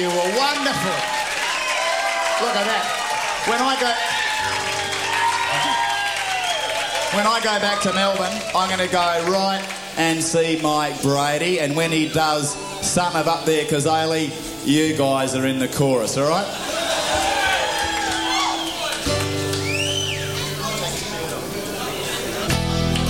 you were wonderful. Look at that. When I go back to Melbourne, I'm going to go right and see Mike Brady, and when he does Sum of Up There, Kazali, you guys are in the chorus, all right?